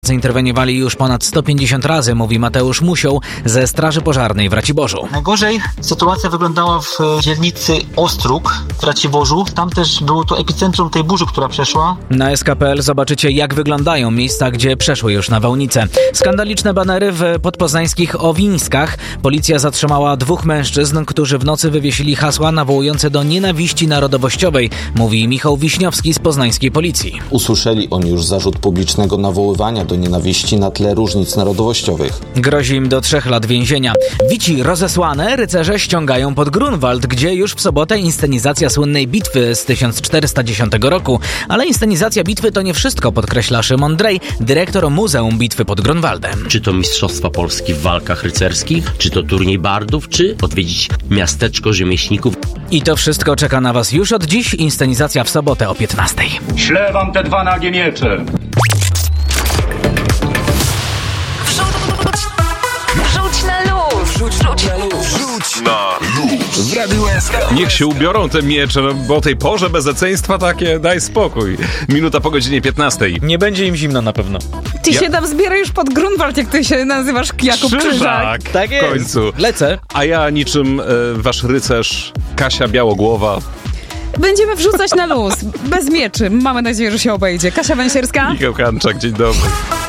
Zainterweniowali już ponad 150 razy, mówi Mateusz Musioł ze Straży Pożarnej w Raciborzu. Najgorzej sytuacja wyglądała w dzielnicy Ostróg w Raciborzu. Tam też było to epicentrum tej burzy, która przeszła. Na SK.pl zobaczycie, jak wyglądają miejsca, gdzie przeszły już nawałnice. Skandaliczne banery w podpoznańskich Owińskach. Policja zatrzymała 2 mężczyzn, którzy w nocy wywiesili hasła nawołujące do nienawiści narodowościowej, mówi Michał Wiśniowski z poznańskiej policji. Usłyszeli oni już zarzut publicznego nawoływania do nienawiści na tle różnic narodowościowych. Grozi im do 3 lat więzienia. Wici rozesłane rycerze ściągają pod Grunwald, gdzie już w sobotę inscenizacja słynnej bitwy z 1410 roku. Ale inscenizacja bitwy to nie wszystko, podkreśla Szymon Drej, dyrektor Muzeum Bitwy pod Grunwaldem. Czy to Mistrzostwa Polski w walkach rycerskich, czy to turniej bardów, czy odwiedzić miasteczko rzemieślników. I to wszystko czeka na Was już od dziś. Inscenizacja w sobotę o 15. Ślę wam te 2 nagie miecze. Wrzuć na luz! Wrzuć na luz! W Radiu SK. Niech się ubiorą te miecze, no, bo o tej porze bezeceństwa takie, daj spokój. Minuta po godzinie 15. Nie będzie im zimno na pewno. Ty się tam zbieraj już pod Grunwald, jak ty się nazywasz Jakub Krzyżak. Tak jest. W końcu. Lecę. A ja niczym wasz rycerz Kasia Białogłowa. Będziemy wrzucać na luz, bez mieczy. Mamy nadzieję, że się obejdzie. Kasia Węsierska. Michał Hanczak, dzień dobry.